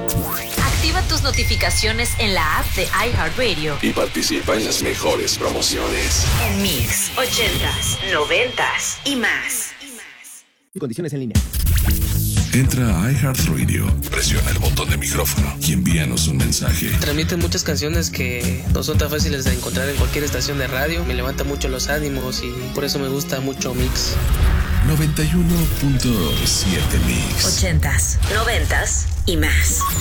Activa tus notificaciones en la app de iHeartRadio y participa en las mejores promociones. en Mix 80s, 90s y más. Condiciones en línea. Entra a iHeartRadio, presiona el botón de micrófono y envíanos un mensaje. Transmiten muchas canciones que no son tan fáciles de encontrar en cualquier estación de radio. Me levanta mucho los ánimos y por eso me gusta mucho Mix. 91.7 Mix. 80s, 90s y más.